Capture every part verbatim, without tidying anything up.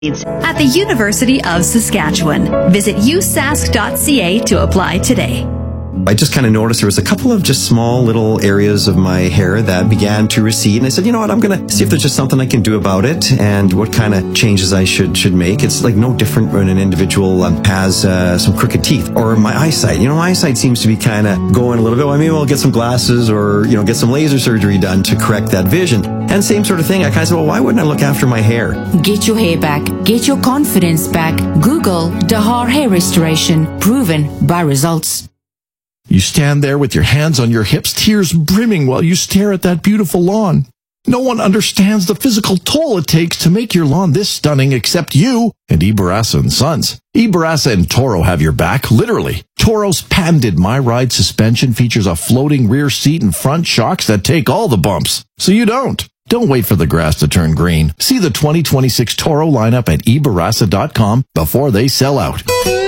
at the University of Saskatchewan. Visit u sask dot c a to apply today. I just kind of noticed there was a couple of just small little areas of my hair that began to recede. And I said, you know what, I'm going to see if there's just something I can do about it and what kind of changes I should should make. It's like no different when an individual um, has uh, some crooked teeth or my eyesight. You know, my eyesight seems to be kind of going a little bit. Well, maybe I'll get some glasses or, you know, get some laser surgery done to correct that vision. And same sort of thing. I kind of said, well, why wouldn't I look after my hair? Get your hair back. Get your confidence back. Google Dahar Hair Restoration. Proven by results. You stand there with your hands on your hips, tears brimming while you stare at that beautiful lawn. No one understands the physical toll it takes to make your lawn this stunning except you and Ibarasa and Sons. Ibarasa and Toro have your back, literally. Toro's patented My Ride suspension features a floating rear seat and front shocks that take all the bumps, so you don't. Don't wait for the grass to turn green. See the twenty twenty-six Toro lineup at ibarasa dot com before they sell out.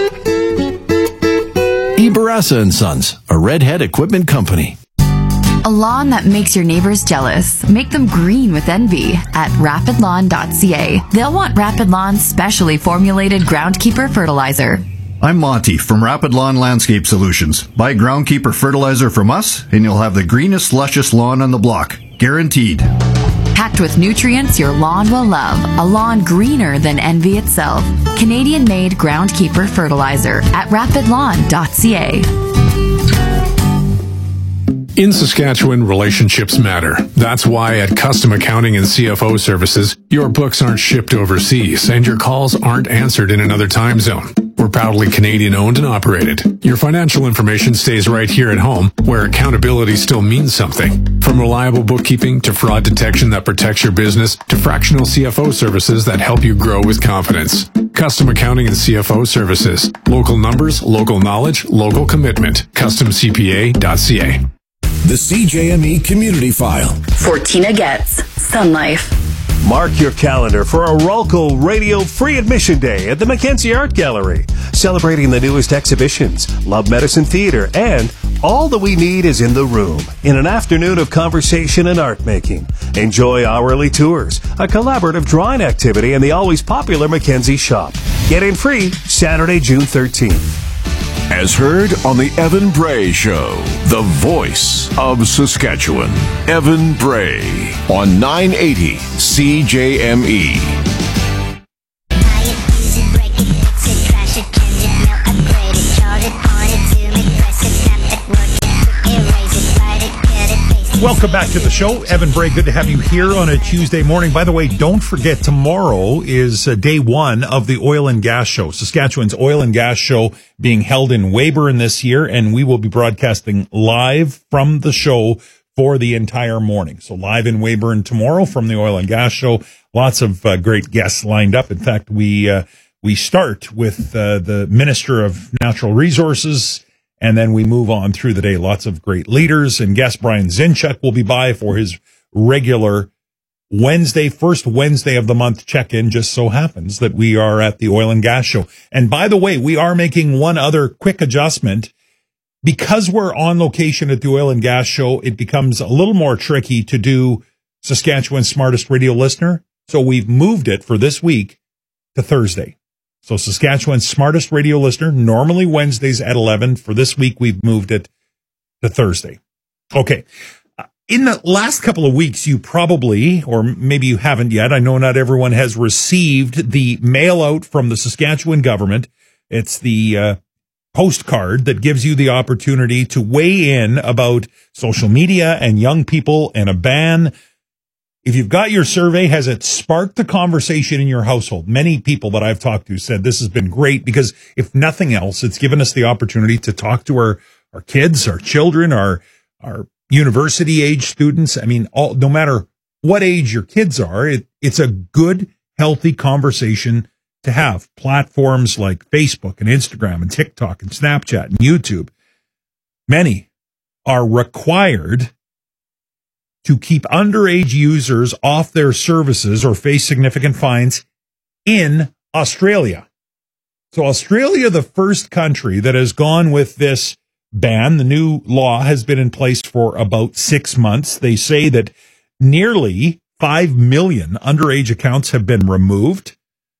Ibarasa and Sons, a Redhead equipment company. A lawn that makes your neighbors jealous. Make them green with envy at rapid lawn dot c a. They'll want Rapid Lawn's specially formulated Groundkeeper fertilizer. I'm Monty from Rapid Lawn Landscape Solutions. Buy Groundkeeper fertilizer from us, and you'll have the greenest, luscious lawn on the block. Guaranteed. Packed with nutrients your lawn will love. A lawn greener than envy itself. Canadian-made Groundkeeper fertilizer at rapid lawn dot c a. In Saskatchewan, relationships matter. That's why at Custom Accounting and C F O Services, your books aren't shipped overseas and your calls aren't answered in another time zone. We're proudly Canadian owned and operated. Your financial information stays right here at home, where accountability still means something. From reliable bookkeeping to fraud detection that protects your business to fractional C F O services that help you grow with confidence. Custom Accounting and C F O Services. Local numbers, local knowledge, local commitment. custom c p a dot c a. The C J M E Community File. For Tina Getz, Sun Life. Mark your calendar for a Rolco Radio Free Admission Day at the Mackenzie Art Gallery, celebrating the newest exhibitions, Love Medicine Theater, and All That We Need Is in the Room, in an afternoon of conversation and art making. Enjoy hourly tours, a collaborative drawing activity, and the always popular Mackenzie Shop. Get in free Saturday, June thirteenth. As heard on the Evan Bray Show, the voice of Saskatchewan. Evan Bray on nine eighty C J M E. Welcome back to the show. Evan Bray, good to have you here on a Tuesday morning. By the way, don't forget, tomorrow is uh, day one of the Oil and Gas Show, Saskatchewan's Oil and Gas Show, being held in Weyburn this year, and we will be broadcasting live from the show for the entire morning. So live in Weyburn tomorrow from the Oil and Gas Show. Lots of uh, great guests lined up. In fact, we uh, we start with uh, the Minister of Natural Resources, and then we move on through the day. Lots of great leaders and guests. Brian Zinchuk will be by for his regular Wednesday, first Wednesday of the month check-in. Just so happens that we are at the Oil and Gas Show. And by the way, we are making one other quick adjustment. Because we're on location at the Oil and Gas Show, it becomes a little more tricky to do Saskatchewan's Smartest Radio Listener. So we've moved it for this week to Thursday. So Saskatchewan's Smartest Radio Listener, normally Wednesdays at eleven. For this week, we've moved it to Thursday. Okay. In the last couple of weeks, you probably, or maybe you haven't yet, I know not everyone has received the mail out from the Saskatchewan government. It's the uh, postcard that gives you the opportunity to weigh in about social media and young people and a ban. If you've got your survey, has it sparked the conversation in your household? Many people that I've talked to said this has been great because if nothing else, it's given us the opportunity to talk to our, our kids, our children, our, our university age students. I mean, all, no matter what age your kids are, it, it's a good, healthy conversation to have. Platforms like Facebook and Instagram and TikTok and Snapchat and YouTube, many are required to keep underage users off their services or face significant fines in Australia. So Australia, the first country that has gone with this ban. The new law has been in place for about six months. They say that nearly five million underage accounts have been removed.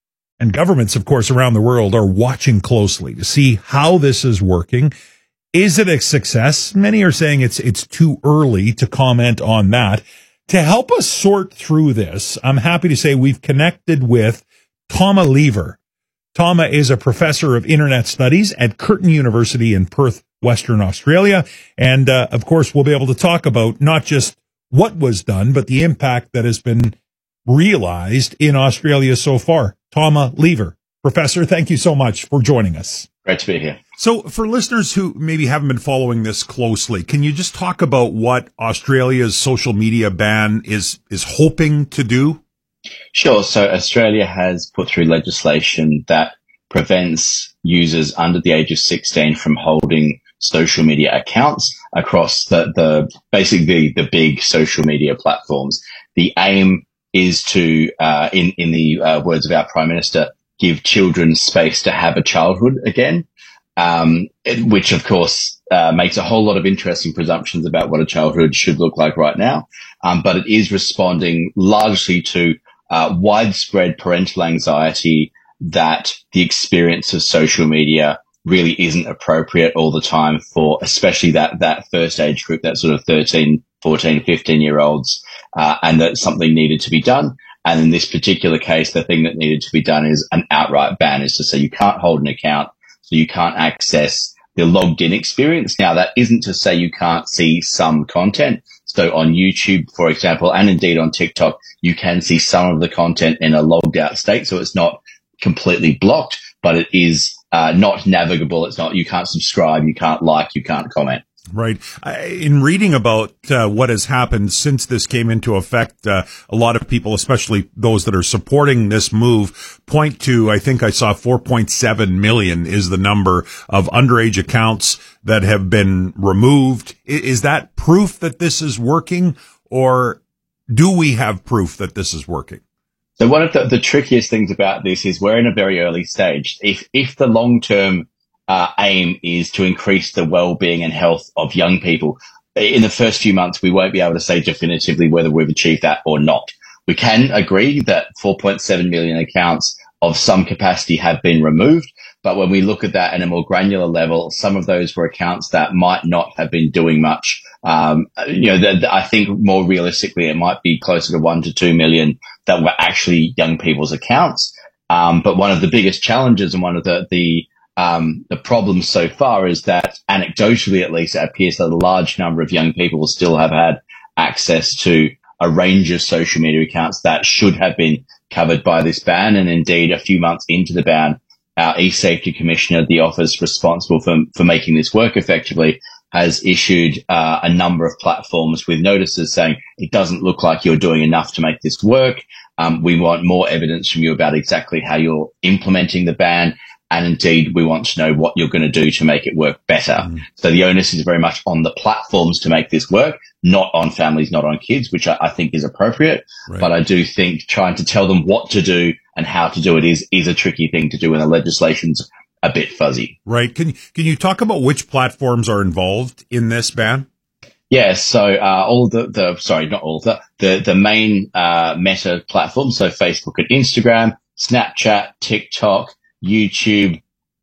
and governments, of course, around the world are watching closely to see how this is working. Is it a success? Many are saying it's it's too early to comment on that. To help us sort through this, I'm happy to say we've connected with Tama Lever. Tama is a professor of internet studies at Curtin University in Perth, Western Australia. And, uh, of course, we'll be able to talk about not just what was done, but the impact that has been realized in Australia so far. Tama Lever. Professor, thank you so much for joining us. Great to be here. So for listeners who maybe haven't been following this closely, can you just talk about what Australia's social media ban is is hoping to do? Sure. So Australia has put through legislation that prevents users under the age of sixteen from holding social media accounts across the, the basically the big social media platforms. The aim is to, uh, in, in the uh, words of our Prime Minister, give children space to have a childhood again, um, it, which of course uh, makes a whole lot of interesting presumptions about what a childhood should look like right now. Um, but it is responding largely to uh, widespread parental anxiety that the experience of social media really isn't appropriate all the time for, especially that, that first age group, that sort of thirteen, fourteen, fifteen year olds, uh, and that something needed to be done. And in this particular case, the thing that needed to be done is an outright ban, is to say you can't hold an account, so you can't access the logged in experience. Now, that isn't to say you can't see some content. So on YouTube, for example, and indeed on TikTok, you can see some of the content in a logged out state. So it's not completely blocked, but it is uh, not navigable. It's not, you can't subscribe, you can't like, you can't comment. Right. In reading about uh, what has happened since this came into effect, uh, a lot of people, especially those that are supporting this move, point to, I think I saw four point seven million is the number of underage accounts that have been removed. Is that proof that this is working, or do we have proof that this is working? So one of the, the trickiest things about this is we're in a very early stage. If, if the long-term Uh, aim is to increase the well-being and health of young people, in the first few months, we won't be able to say definitively whether we've achieved that or not. We can agree that four point seven million accounts of some capacity have been removed. But when we look at that at a more granular level, some of those were accounts that might not have been doing much. Um, you know, the, the, I think more realistically, it might be closer to one to two million that were actually young people's accounts. Um, but one of the biggest challenges and one of the, the Um, the problem so far is that anecdotally, at least, it appears that a large number of young people still have had access to a range of social media accounts that should have been covered by this ban. And indeed, a few months into the ban, our e-safety commissioner, the office responsible for, for making this work effectively, has issued uh, a number of platforms with notices saying it doesn't look like you're doing enough to make this work. Um, we want more evidence from you about exactly how you're implementing the ban. And indeed, we want to know what you're going to do to make it work better. Mm. So the onus is very much on the platforms to make this work, not on families, not on kids, which I, I think is appropriate. Right. But I do think trying to tell them what to do and how to do it is, is a tricky thing to do, and the legislation's a bit fuzzy. Right. Can, can you talk about which platforms are involved in this ban? Yeah, so uh, all the, the sorry, not all the the, the main uh, Meta platforms, so Facebook and Instagram, Snapchat, TikTok, YouTube,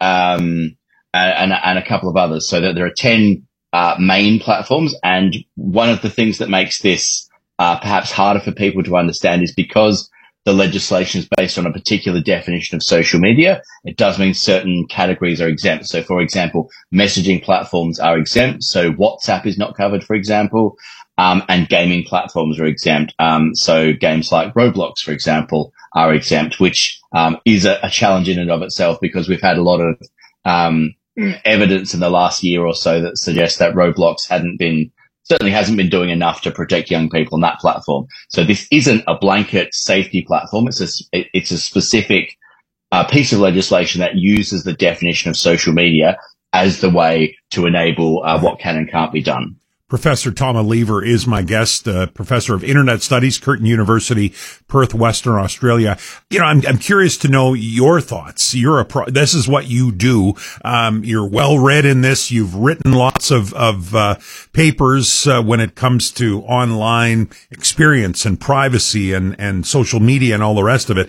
um, and, and a couple of others. So that there are ten uh, main platforms. And one of the things that makes this uh, perhaps harder for people to understand is because the legislation is based on a particular definition of social media, it does mean certain categories are exempt. So, for example, messaging platforms are exempt. So WhatsApp is not covered, for example, um, and gaming platforms are exempt. Um, so games like Roblox, for example, are exempt, which um, is a, a challenge in and of itself, because we've had a lot of um, evidence in the last year or so that suggests that Roblox hadn't been, certainly hasn't been doing enough to protect young people on that platform. So this isn't a blanket safety platform. It's a, it's a specific uh, piece of legislation that uses the definition of social media as the way to enable uh, what can and can't be done. Professor Tama Lever is my guest, uh, professor of internet studies, Curtin University, Perth, Western Australia. You know, I'm, I'm curious to know your thoughts. You're a pro, this is what you do. Um, you're well read in this. You've written lots of, of, uh, papers, uh, when it comes to online experience and privacy and, and social media and all the rest of it.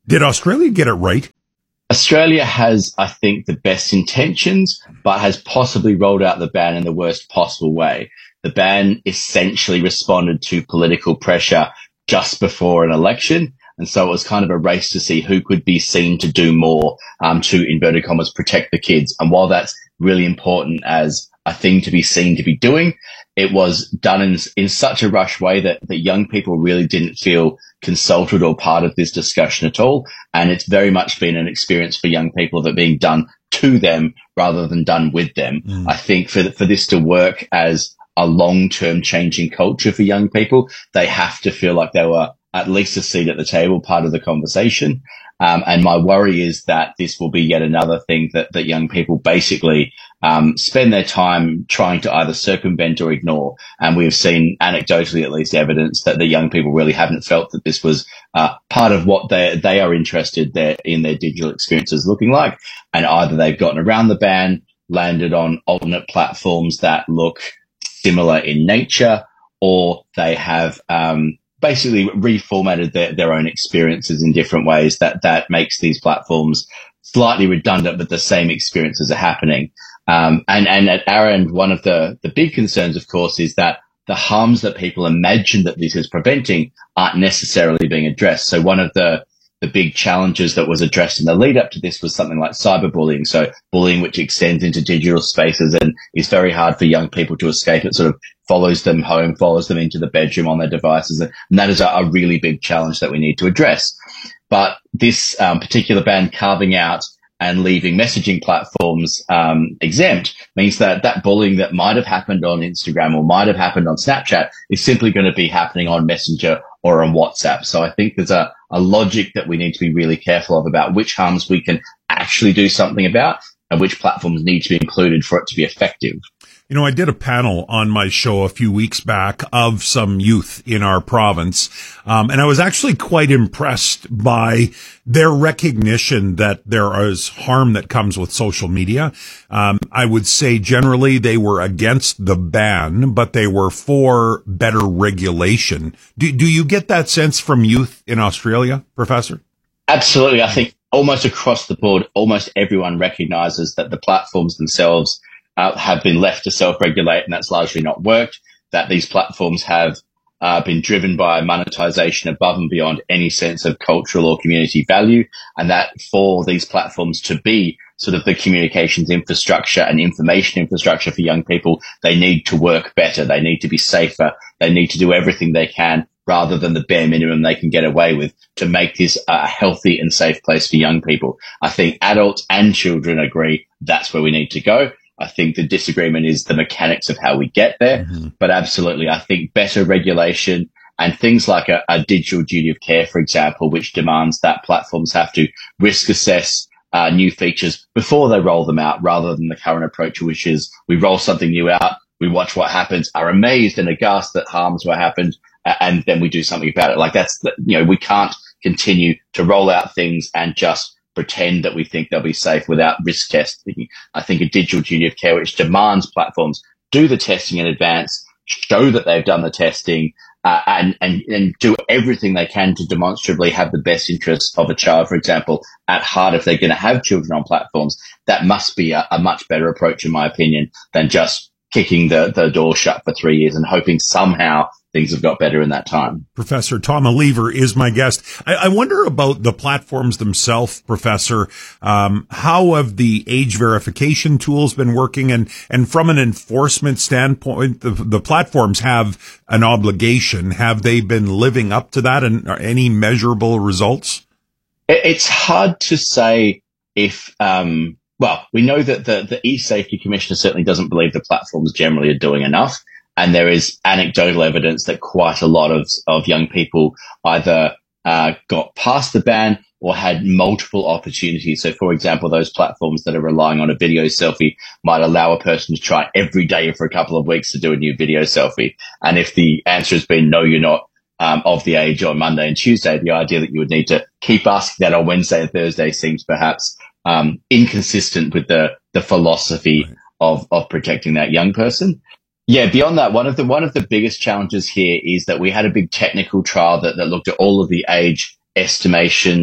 Did Australia get it right? Australia has, I think, the best intentions, but has possibly rolled out the ban in the worst possible way. The ban essentially responded to political pressure just before an election. And so it was kind of a race to see who could be seen to do more um, to, inverted commas, protect the kids. And while that's really important as a thing to be seen to be doing, it was done in, in such a rush way that, that young people really didn't feel consulted or part of this discussion at all. And it's very much been an experience for young people of it being done to them rather than done with them. Mm. I think for, for this to work as a long-term changing culture for young people, they have to feel like they were at least a seat at the table, part of the conversation. Um, and my worry is that this will be yet another thing that, that young people basically um, spend their time trying to either circumvent or ignore. And we've seen anecdotally, at least, evidence that the young people really haven't felt that this was uh, part of what they they are interested their, in their digital experiences looking like. And either they've gotten around the ban, landed on alternate platforms that look similar in nature, or they have um, basically reformatted their, their own experiences in different ways that, that makes these platforms slightly redundant, but the same experiences are happening. Um, and, and at our end, one of the, the big concerns, of course, is that the harms that people imagine that this is preventing aren't necessarily being addressed. So one of the, the big challenges that was addressed in the lead up to this was something like cyberbullying. So bullying, which extends into digital spaces and is very hard for young people to escape. It sort of follows them home, follows them into the bedroom on their devices. And that is a, a really big challenge that we need to address. But this um, particular ban carving out and leaving messaging platforms um, exempt means that that bullying that might have happened on Instagram or might have happened on Snapchat is simply going to be happening on Messenger or on WhatsApp. So I think there's a, a logic that we need to be really careful of about which harms we can actually do something about and which platforms need to be included for it to be effective. You know, I did a panel on my show a few weeks back of some youth in our province, um, and I was actually quite impressed by their recognition that there is harm that comes with social media. Um, I would say generally they were against the ban, but they were for better regulation. Do, do you get that sense from youth in Australia, Professor? Absolutely. I think almost across the board, almost everyone recognizes that the platforms themselves Uh, have been left to self-regulate, and that's largely not worked, that these platforms have uh, been driven by monetization above and beyond any sense of cultural or community value, and that for these platforms to be sort of the communications infrastructure and information infrastructure for young people, they need to work better, they need to be safer, they need to do everything they can rather than the bare minimum they can get away with to make this a healthy and safe place for young people. I think adults and children agree that's where we need to go. I think the disagreement is the mechanics of how we get there. Mm-hmm. But absolutely, I think better regulation and things like a, a digital duty of care, for example, which demands that platforms have to risk assess uh, new features before they roll them out, rather than the current approach, which is we roll something new out, we watch what happens, are amazed and aghast that harms what happened, and then we do something about it. Like that's, the, you know, we can't continue to roll out things and just pretend that we think they'll be safe without risk testing. I think a digital duty of care which demands platforms do the testing in advance, show that they've done the testing, uh, and, and, and do everything they can to demonstrably have the best interests of a child, for example, at heart if they're going to have children on platforms. That must be a, a much better approach, in my opinion, than just kicking the, the door shut for three years and hoping somehow things have got better in that time. Professor Tom Oliver is my guest. I, I wonder about the platforms themselves, Professor. Um, how have the age verification tools been working? And, and from an enforcement standpoint, the, the platforms have an obligation. Have they been living up to that, and are any measurable results? It's hard to say if, um, well, we know that the, the e-safety commissioner certainly doesn't believe the platforms generally are doing enough. And there is anecdotal evidence that quite a lot of, of young people either uh, got past the ban or had multiple opportunities. So, for example, those platforms that are relying on a video selfie might allow a person to try every day for a couple of weeks to do a new video selfie. And if the answer has been, no, you're not um, of the age on Monday and Tuesday, the idea that you would need to keep asking that on Wednesday and Thursday seems perhaps um, inconsistent with the, the philosophy right. of, of protecting that young person. Yeah, beyond that, one of the one of the biggest challenges here is that we had a big technical trial that, that looked at all of the age estimation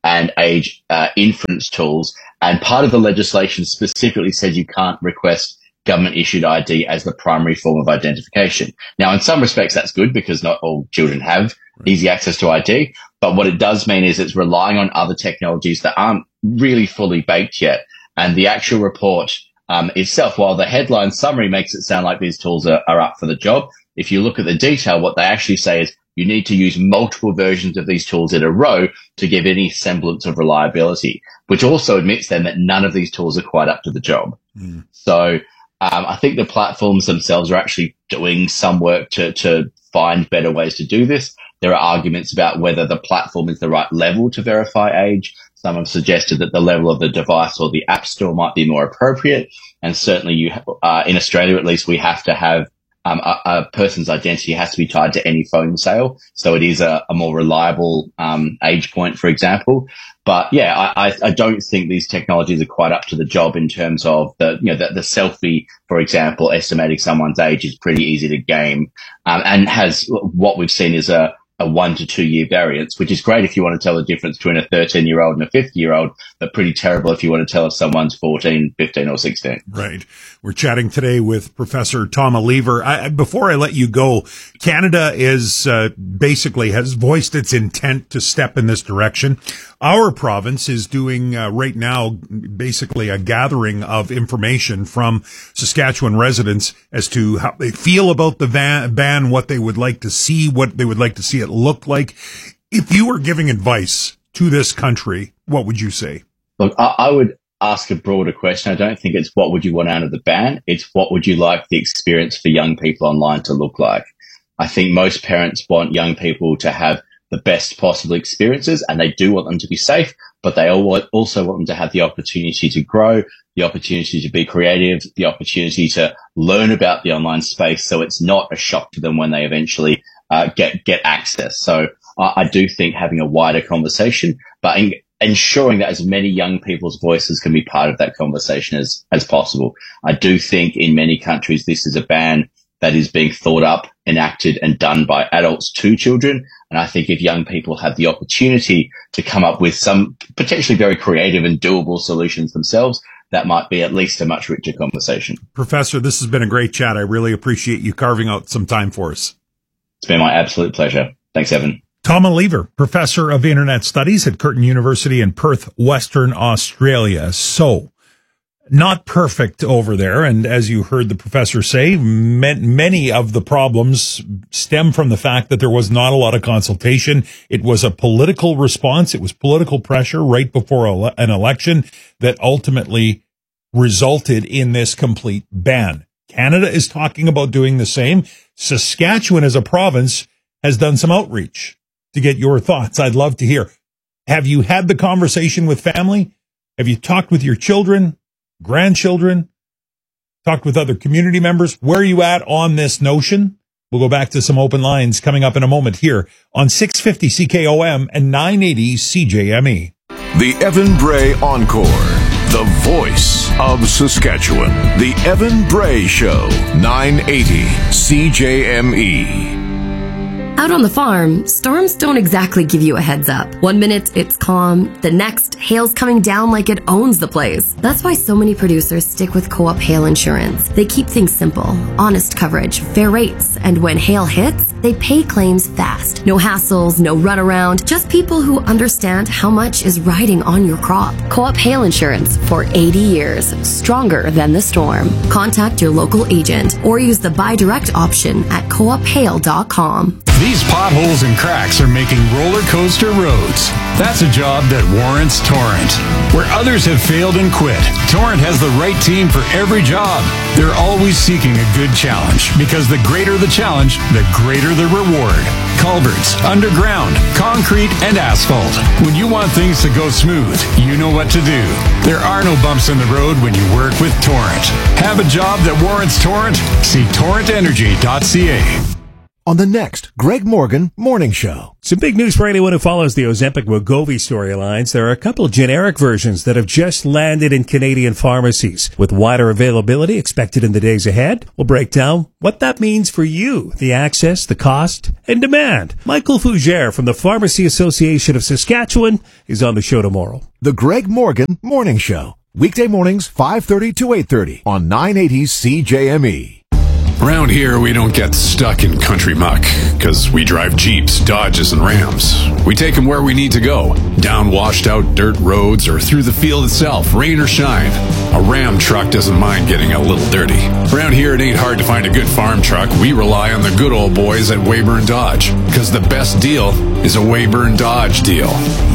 and age uh, inference tools. And part of the legislation specifically says you can't request government-issued I D as the primary form of identification. Now, in some respects, that's good because not all children have easy access to I D. But what it does mean is it's relying on other technologies that aren't really fully baked yet. And the actual report um, itself, while the headline summary makes it sound like these tools are, are up for the job, if you look at the detail, what they actually say is you need to use multiple versions of these tools in a row to give any semblance of reliability, which also admits then that none of these tools are quite up to the job. Mm. So um, I think the platforms themselves are actually doing some work to, to find better ways to do this. There are arguments about whether the platform is the right level to verify age. Some have suggested that the level of the device or the app store might be more appropriate. And certainly you, uh, in Australia, at least, we have to have um, a, a person's identity has to be tied to any phone sale. So it is a, a more reliable um, age point, for example. But yeah, I, I don't think these technologies are quite up to the job in terms of the, you know, the, the selfie, for example, estimating someone's age is pretty easy to game, um, and has what we've seen is a, a one to two year variance, which is great if you want to tell the difference between a thirteen year old and a fifty year old, but pretty terrible if you want to tell if someone's fourteen, fifteen or sixteen. Right. We're chatting today with Professor Tom Oliver. I, before I let you go, Canada is uh, basically has voiced its intent to step in this direction. Our province is doing uh, right now basically a gathering of information from Saskatchewan residents as to how they feel about the van, ban, what they would like to see, what they would like to see it look like. If you were giving advice to this country, what would you say? Look, I, I would ask a broader question. I don't think it's what would you want out of the ban. It's what would you like the experience for young people online to look like. I think most parents want young people to have the best possible experiences, and they do want them to be safe, but they also want them to have the opportunity to grow, the opportunity to be creative, the opportunity to learn about the online space, so it's not a shock to them when they eventually uh, get get access. So uh, I do think having a wider conversation, but in, ensuring that as many young people's voices can be part of that conversation as as possible. I do think in many countries this is a ban that is being thought up, enacted, and done by adults to children. And I think if young people have the opportunity to come up with some potentially very creative and doable solutions themselves, that might be at least a much richer conversation. Professor, this has been a great chat. I really appreciate you carving out some time for us. It's been my absolute pleasure. Thanks, Evan. Tom Oliver, Professor of Internet Studies at Curtin University in Perth, Western Australia. So, not perfect over there. And as you heard the professor say, many of the problems stem from the fact that there was not a lot of consultation. It was a political response. It was political pressure right before an election that ultimately resulted in this complete ban. Canada is talking about doing the same. Saskatchewan as a province has done some outreach to get your thoughts. I'd love to hear. Have you had the conversation with family? Have you talked with your children? Grandchildren, talked with other community members? Where are you at on this notion? We'll go back to some open lines coming up in a moment here on six fifty C K O M and nine eighty C J M E. The Evan Bray Encore, the voice of Saskatchewan. The Evan Bray Show, nine eighty C J M E. Out on the farm, storms don't exactly give you a heads up. One minute it's calm, the next hail's coming down like it owns the place. That's why so many producers stick with Co-op Hail Insurance. They keep things simple, honest coverage, fair rates, and when hail hits, they pay claims fast. No hassles, no runaround, just people who understand how much is riding on your crop. Co-op Hail Insurance for eighty years, stronger than the storm. Contact your local agent or use the buy direct option at co op hail dot com. These potholes and cracks are making roller coaster roads. That's a job that warrants Torrent. Where others have failed and quit, Torrent has the right team for every job. They're always seeking a good challenge because the greater the challenge, the greater the reward. Culverts, underground, concrete, and asphalt. When you want things to go smooth, you know what to do. There are no bumps in the road when you work with Torrent. Have a job that warrants Torrent? See torrent energy dot c a. on the next Greg Morgan Morning Show. Some big news for anyone who follows the Ozempic-Wegovy storylines. There are a couple of generic versions that have just landed in Canadian pharmacies. With wider availability expected in the days ahead, we'll break down what that means for you, the access, the cost, and demand. Michael Fougere from the Pharmacy Association of Saskatchewan is on the show tomorrow. The Greg Morgan Morning Show. Weekday mornings, five thirty to eight thirty on nine eighty C J M E. Around here, we don't get stuck in country muck, because we drive Jeeps, Dodges, and Rams. We take them where we need to go, down washed-out dirt roads or through the field itself, rain or shine. A Ram truck doesn't mind getting a little dirty. Around here, it ain't hard to find a good farm truck. We rely on the good old boys at Weyburn Dodge, because the best deal is a Weyburn Dodge deal.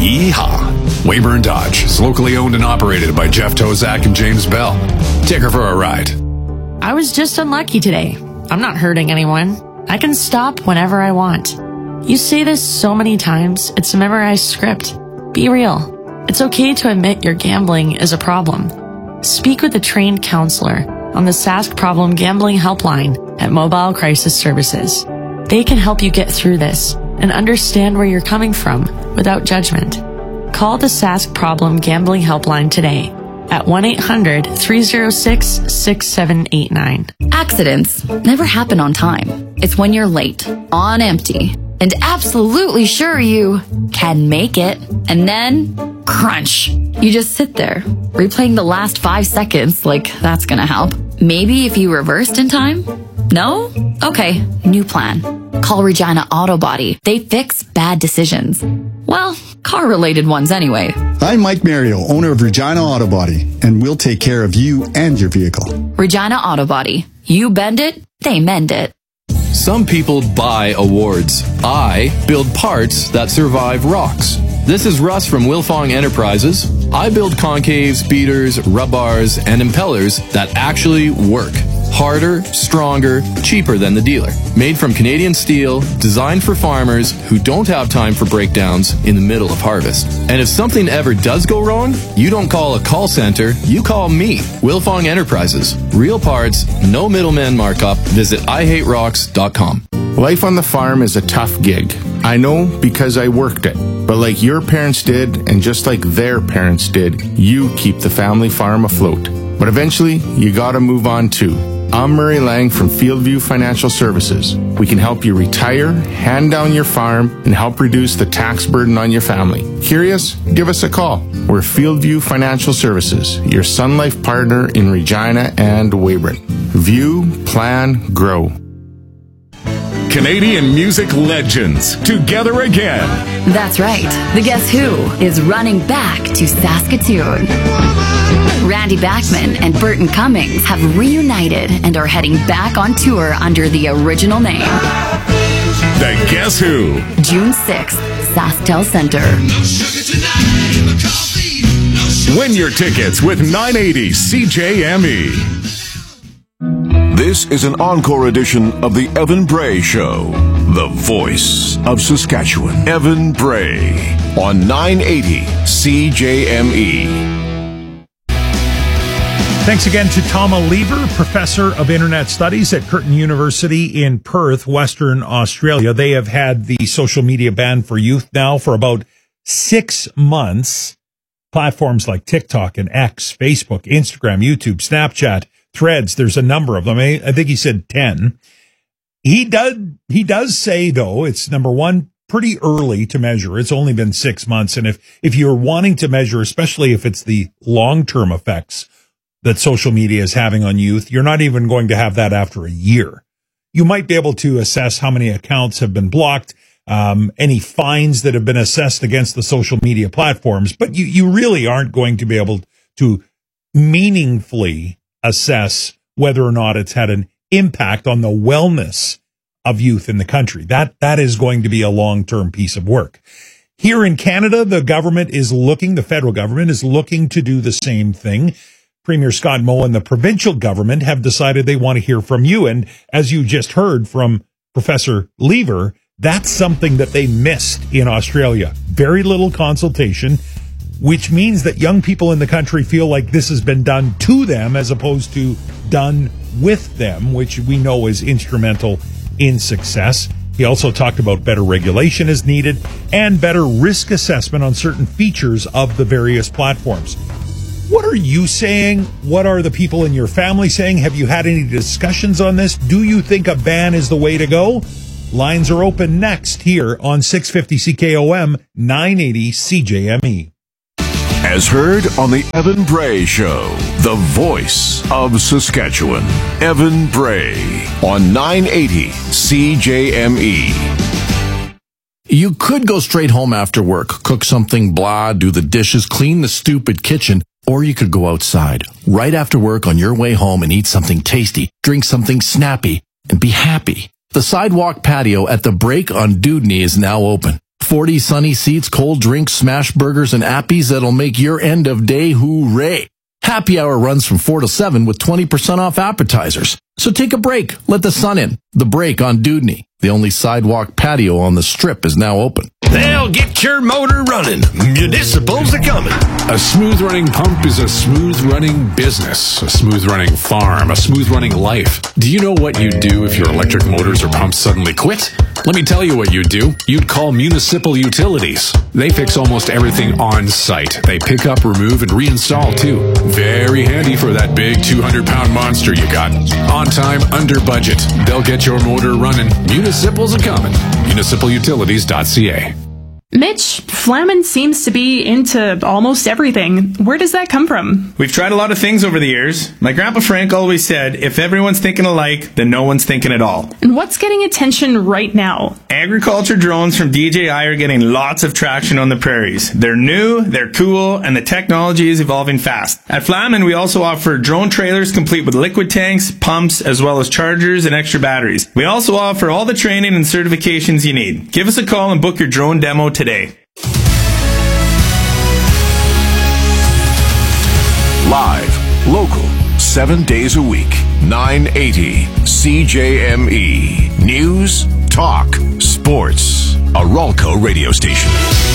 Yeehaw! Weyburn Dodge is locally owned and operated by Jeff Tozak and James Bell. Take her for a ride. I was just unlucky today. I'm not hurting anyone. I can stop whenever I want. You say this so many times, it's a memorized script. Be real. It's okay to admit your gambling is a problem. Speak with a trained counselor on the Sask Problem Gambling Helpline at Mobile Crisis Services. They can help you get through this and understand where you're coming from without judgment. Call the Sask Problem Gambling Helpline today at one eight hundred, three oh six, six seven eight nine. Accidents never happen on time. It's when you're late, on empty, and absolutely sure you can make it. And then, crunch. You just sit there, replaying the last five seconds like that's gonna help. Maybe if you reversed in time? No? Okay, new plan. Call Regina Auto Body. They fix bad decisions. Well, car-related ones anyway. I'm Mike Mario, owner of Regina Auto Body, and we'll take care of you and your vehicle. Regina Auto Body. You bend it, they mend it. Some people buy awards. I build parts that survive rocks. This is Russ from Wilfong Enterprises. I build concaves, beaters, rub bars, and impellers that actually work. Harder, stronger, cheaper than the dealer. Made from Canadian steel, designed for farmers who don't have time for breakdowns in the middle of harvest. And if something ever does go wrong, you don't call a call center, you call me, Wilfong Enterprises. Real parts, no middleman markup. Visit I hate rocks dot com. Life on the farm is a tough gig. I know because I worked it. But like your parents did, and just like their parents did, you keep the family farm afloat. But eventually, you gotta move on too. I'm Murray Lang from Fieldview Financial Services. We can help you retire, hand down your farm, and help reduce the tax burden on your family. Curious? Give us a call. We're Fieldview Financial Services, your Sun Life partner in Regina and Weyburn. View, plan, grow. Canadian music legends together again. That's right. The Guess Who is running back to Saskatoon. Randy Bachman and Burton Cummings have reunited and are heading back on tour under the original name. The Guess Who. June sixth, SaskTel Center. Win your tickets with nine eighty C J M E. This is an encore edition of the Evan Bray Show. The voice of Saskatchewan. Evan Bray on nine eighty C J M E. Thanks again to Tama Lever, Professor of Internet Studies at Curtin University in Perth, Western Australia. They have had the social media ban for youth now for about six months. Platforms like TikTok and X, Facebook, Instagram, YouTube, Snapchat, Threads, there's a number of them. I, I think he said ten. He does, he does say, though, it's number one, pretty early to measure. It's only been six months. And if, if you're wanting to measure, especially if it's the long-term effects that social media is having on youth, you're not even going to have that after a year. You might be able to assess how many accounts have been blocked, um, any fines that have been assessed against the social media platforms, but you, you really aren't going to be able to meaningfully assess whether or not it's had an impact on the wellness of youth in the country. That, that is going to be a long-term piece of work. Here in Canada, the government is looking, the federal government is looking to do the same thing. Premier Scott Moe and the provincial government have decided they want to hear from you. And as you just heard from Professor Lever, that's something that they missed in Australia. Very little consultation, which means that young people in the country feel like this has been done to them as opposed to done with them, which we know is instrumental in success. He also talked about better regulation is needed and better risk assessment on certain features of the various platforms. What are you saying? What are the people in your family saying? Have you had any discussions on this? Do you think a ban is the way to go? Lines are open next here on six fifty C K O M, nine eighty C J M E. As heard on the Evan Bray Show, the voice of Saskatchewan. Evan Bray on nine eighty C J M E. You could go straight home after work, cook something blah, do the dishes, clean the stupid kitchen, or you could go outside right after work on your way home and eat something tasty, drink something snappy, and be happy. The sidewalk patio at the Break on Dewdney is now open. forty sunny seats, cold drinks, smash burgers, and appies that'll make your end of day hooray. Happy hour runs from four to seven with twenty percent off appetizers. So take a break. Let the sun in. The Break on Dewdney. The only sidewalk patio on the Strip is now open. They'll get your motor running. Municipals are coming. A smooth-running pump is a smooth-running business, a smooth-running farm, a smooth-running life. Do you know what you'd do if your electric motors or pumps suddenly quit? Let me tell you what you'd do. You'd call Municipal Utilities. They fix almost everything on site. They pick up, remove, and reinstall, too. Very handy for that big two hundred pound monster you got. On time, under budget. They'll get your motor running. Municipals are coming. municipal utilities dot c a. Mitch, Flamin seems to be into almost everything. Where does that come from? We've tried a lot of things over the years. My grandpa Frank always said, if everyone's thinking alike, then no one's thinking at all. And what's getting attention right now? Agriculture drones from D J I are getting lots of traction on the prairies. They're new, they're cool, and the technology is evolving fast. At Flamin, we also offer drone trailers complete with liquid tanks, pumps, as well as chargers and extra batteries. We also offer all the training and certifications you need. Give us a call and book your drone demo today. Today. Live, local, seven days a week, nine eighty C J M E. News, talk, sports. A Ralco radio station.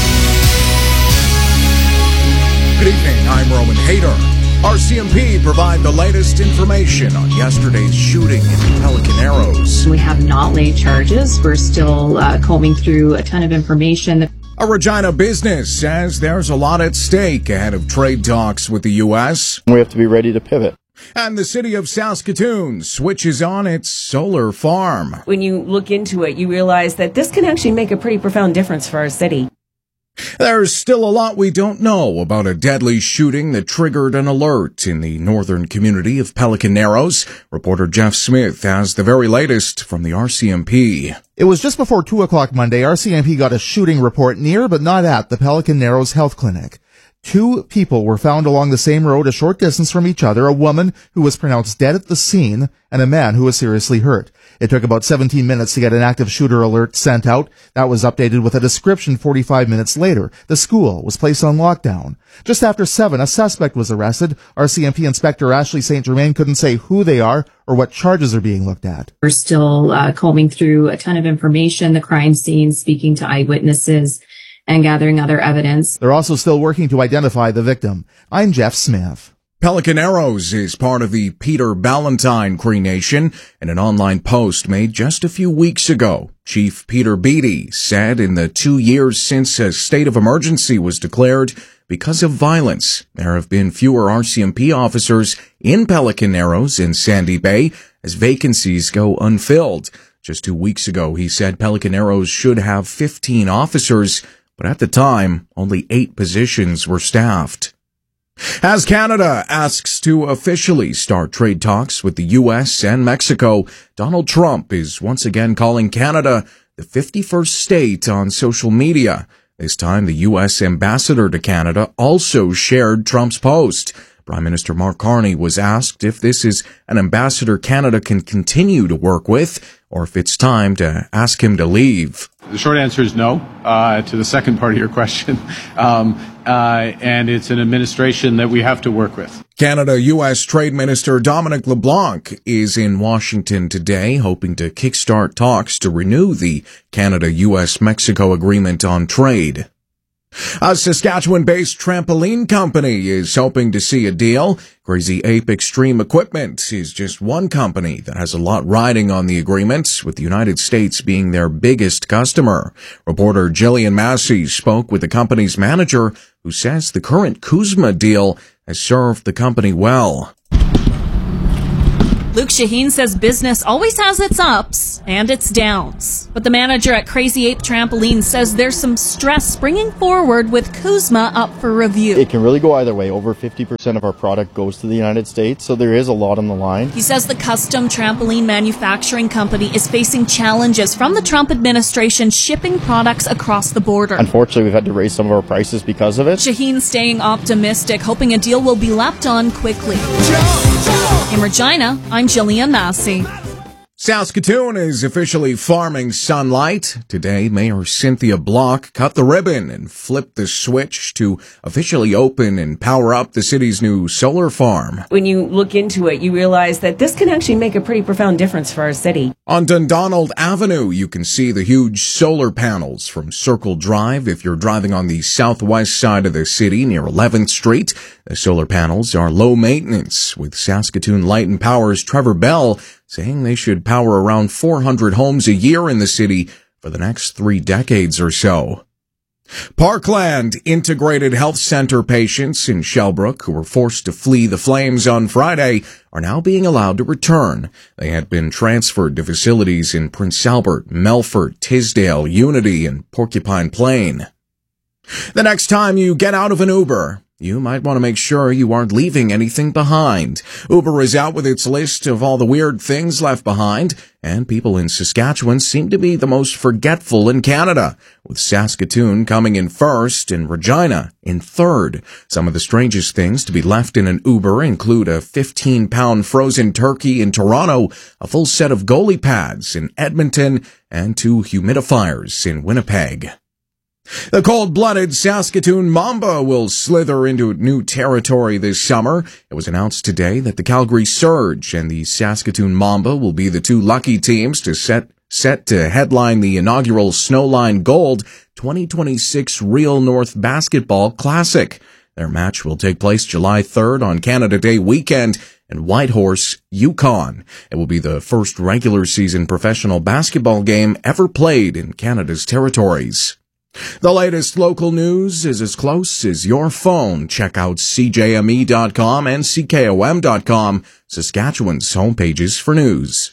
Good evening, I'm Roman Hayter. R C M P provide the latest information on yesterday's shooting in Pelican Arrows. We have not laid charges. We're still uh, combing through a ton of information. A Regina business says there's a lot at stake ahead of trade talks with the U S. We have to be ready to pivot. And the city of Saskatoon switches on its solar farm. When you look into it, you realize that this can actually make a pretty profound difference for our city. There's still a lot we don't know about a deadly shooting that triggered an alert in the northern community of Pelican Narrows. Reporter Jeff Smith has the very latest from the R C M P. It was just before two o'clock Monday. R C M P got a shooting report near but not at the Pelican Narrows Health Clinic. Two people were found along the same road a short distance from each other, a woman who was pronounced dead at the scene and a man who was seriously hurt. It took about seventeen minutes to get an active shooter alert sent out. That was updated with a description forty-five minutes later. The school was placed on lockdown. Just after seven, a suspect was arrested. R C M P Inspector Ashley Saint Germain couldn't say who they are or what charges are being looked at. We're still uh, combing through a ton of information, the crime scene, speaking to eyewitnesses, and gathering other evidence. They're also still working to identify the victim. I'm Jeff Smith. Pelican Arrows is part of the Peter Ballantine Cree Nation. In an online post made just a few weeks ago, Chief Peter Beattie said in the two years since a state of emergency was declared because of violence, there have been fewer R C M P officers in Pelican Arrows and Sandy Bay as vacancies go unfilled. Just two weeks ago, he said Pelican Arrows should have fifteen officers, but at the time, only eight positions were staffed. As Canada asks to officially start trade talks with the U S and Mexico, Donald Trump is once again calling Canada the fifty-first state on social media. This time, the U S ambassador to Canada also shared Trump's post. Prime Minister Mark Carney was asked if this is an ambassador Canada can continue to work with, or if it's time to ask him to leave. The short answer is no, uh, to the second part of your question. Um, uh, and it's an administration that we have to work with. Canada-U S Trade Minister Dominic LeBlanc is in Washington today, hoping to kickstart talks to renew the Canada-U S Mexico agreement on trade. A Saskatchewan-based trampoline company is hoping to see a deal. Crazy Ape Extreme Equipment is just one company that has a lot riding on the agreement, with the United States being their biggest customer. Reporter Jillian Massey spoke with the company's manager, who says the current Kuzma deal has served the company well. Luke Shaheen says business always has its ups and its downs. But the manager at Crazy Ape Trampoline says there's some stress springing forward with Kuzma up for review. It can really go either way. Over fifty percent of our product goes to the United States, so there is a lot on the line. He says the custom trampoline manufacturing company is facing challenges from the Trump administration shipping products across the border. Unfortunately, we've had to raise some of our prices because of it. Shaheen staying optimistic, hoping a deal will be lapped on quickly. In Regina, I'm Jillian Massey. Saskatoon is officially farming sunlight. Today, Mayor Cynthia Block cut the ribbon and flipped the switch to officially open and power up the city's new solar farm. When you look into it, you realize that this can actually make a pretty profound difference for our city. On Dundonald Avenue, you can see the huge solar panels from Circle Drive if you're driving on the southwest side of the city near eleventh Street. The solar panels are low maintenance, with Saskatoon Light and Power's Trevor Bell saying they should power around four hundred homes a year in the city for the next three decades or so. Parkland Integrated Health Center patients in Shellbrook who were forced to flee the flames on Friday are now being allowed to return. They had been transferred to facilities in Prince Albert, Melfort, Tisdale, Unity, and Porcupine Plain. The next time you get out of an Uber, you might want to make sure you aren't leaving anything behind. Uber is out with its list of all the weird things left behind, and people in Saskatchewan seem to be the most forgetful in Canada, with Saskatoon coming in first and Regina in third. Some of the strangest things to be left in an Uber include a fifteen pound frozen turkey in Toronto, a full set of goalie pads in Edmonton, and two humidifiers in Winnipeg. The cold-blooded Saskatoon Mamba will slither into new territory this summer. It was announced today that the Calgary Surge and the Saskatoon Mamba will be the two lucky teams to set set to headline the inaugural Snowline Gold twenty twenty-six Real North Basketball Classic. Their match will take place July third on Canada Day weekend in Whitehorse, Yukon. It will be the first regular season professional basketball game ever played in Canada's territories. The latest local news is as close as your phone. Check out C J M E dot com and C K O M dot com, Saskatchewan's homepages for news.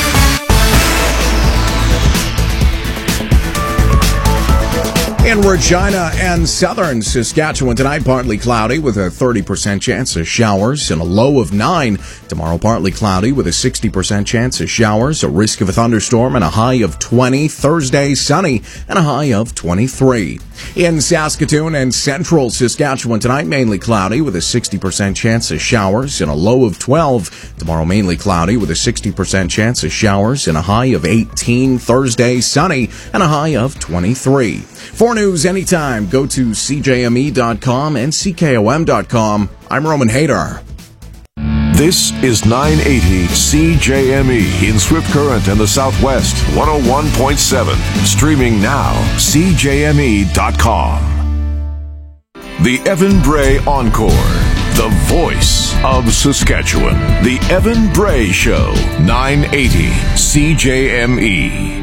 In Regina and southern Saskatchewan tonight, partly cloudy with a thirty percent chance of showers and a low of nine. Tomorrow, partly cloudy with a sixty percent chance of showers, a risk of a thunderstorm, and a high of twenty. Thursday, sunny and a high of twenty-three. In Saskatoon and central Saskatchewan tonight, mainly cloudy with a sixty percent chance of showers and a low of twelve. Tomorrow, mainly cloudy with a sixty percent chance of showers and a high of eighteen. Thursday, sunny and a high of twenty-three. For news anytime, go to C J M E dot com and C K O M dot com. I'm Roman Hadar. This is nine eighty C J M E in Swift Current and the Southwest, one oh one point seven. Streaming now, C J M E dot com. The Evan Bray Encore, the voice of Saskatchewan. The Evan Bray Show, nine eighty C J M E.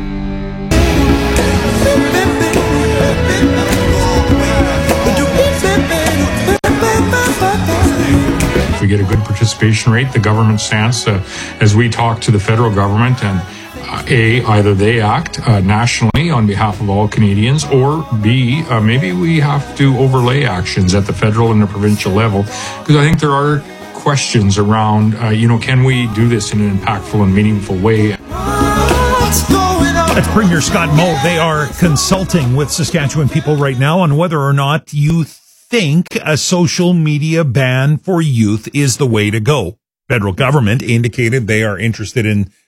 If we get a good participation rate, the government stance, uh, as we talk to the federal government, and uh, A, either they act uh, nationally on behalf of all Canadians, or B, uh, maybe we have to overlay actions at the federal and the provincial level, because I think there are questions around, uh, you know, can we do this in an impactful and meaningful way? That's Premier Scott Moe. They are consulting with Saskatchewan people right now on whether or not you think a social media ban for youth is the way to go. Federal government indicated they are interested in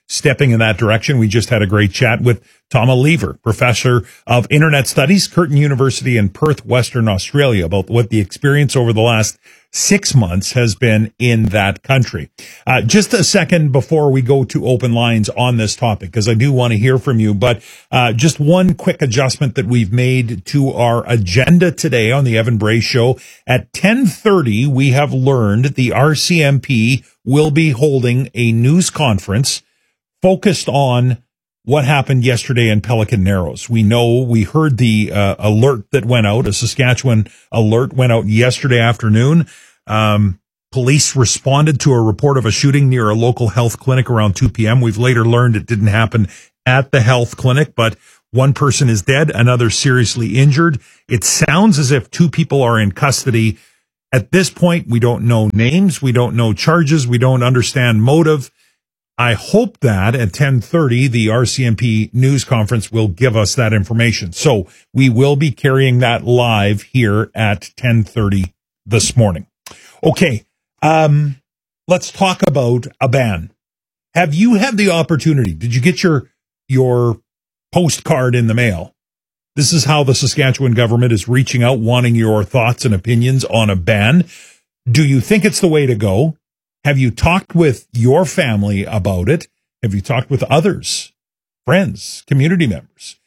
stepping in that direction. We just had a great chat with Tom Lever, professor of internet studies, Curtin University in Perth, Western Australia, about what the experience over the last six months has been in that country. Uh, just a second before we go to open lines on this topic, because I do want to hear from you, but uh, just one quick adjustment that we've made to our agenda today on the Evan Bray Show. At ten thirty, we have learned the R C M P will be holding a news conference focused on what happened yesterday in Pelican Narrows. We know, we heard the uh, alert that went out, a Saskatchewan alert went out yesterday afternoon. Um, police responded to a report of a shooting near a local health clinic around two p.m. We've later learned it didn't happen at the health clinic, but one person is dead, another seriously injured. It sounds as if two people are in custody. At this point, we don't know names, we don't know charges, we don't understand motive. I hope that at ten thirty, the R C M P news conference will give us that information. So we will be carrying that live here at ten thirty this morning. Okay, um, let's talk about a ban. Have you had the opportunity? Did you get your your postcard in the mail? This is how the Saskatchewan government is reaching out, wanting your thoughts and opinions on a ban. Do you think it's the way to go? Have you talked with your family about it? Have you talked with others, friends, community members?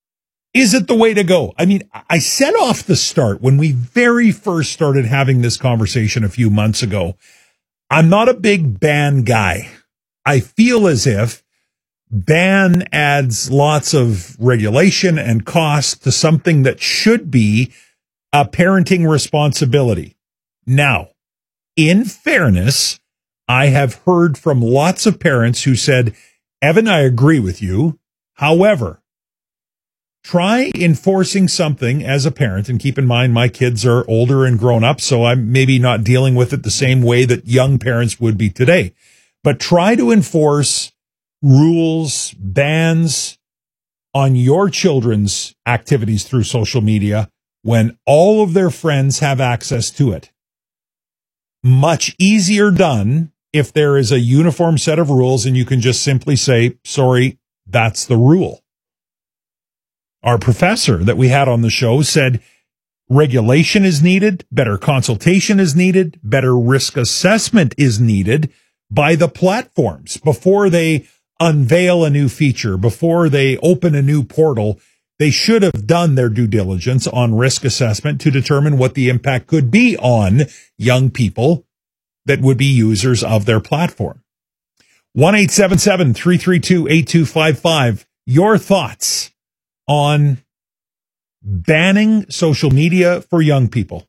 Is it the way to go? I mean, I said off the start when we very first started having this conversation a few months ago, I'm not a big ban guy. I feel as if ban adds lots of regulation and cost to something that should be a parenting responsibility. Now, in fairness, I have heard from lots of parents who said, Evan, I agree with you. However, try enforcing something as a parent, and keep in mind my kids are older and grown up, so I'm maybe not dealing with it the same way that young parents would be today. But try to enforce rules, bans on your children's activities through social media when all of their friends have access to it. Much easier done if there is a uniform set of rules and you can just simply say, sorry, that's the rule. Our professor that we had on the show said regulation is needed, better consultation is needed, better risk assessment is needed by the platforms before they unveil a new feature, before they open a new portal. They should have done their due diligence on risk assessment to determine what the impact could be on young people that would be users of their platform. one eight seven seven, three three two, eight two five five. Your thoughts on banning social media for young people.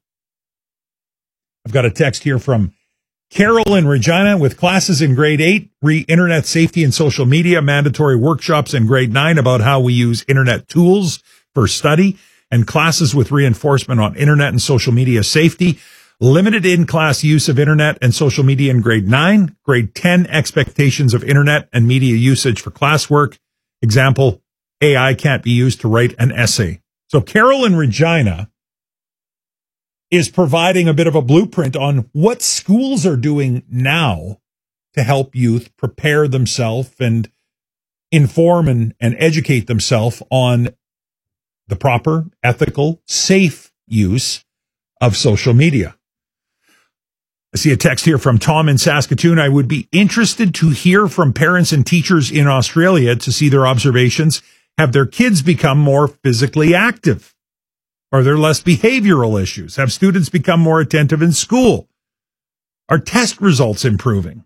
I've got a text here from Carol in Regina with classes in grade eight, re-internet safety and social media, mandatory workshops in grade nine about how we use internet tools for study, and classes with reinforcement on internet and social media safety. Limited in-class use of internet and social media in grade nine. Grade ten, expectations of internet and media usage for classwork. Example, A I can't be used to write an essay. So Carol in Regina is providing a bit of a blueprint on what schools are doing now to help youth prepare themselves and inform and, and educate themselves on the proper, ethical, safe use of social media. I see a text here from Tom in Saskatoon. I would be interested to hear from parents and teachers in Australia to see their observations. Have their kids become more physically active? Are there less behavioral issues? Have students become more attentive in school? Are test results improving?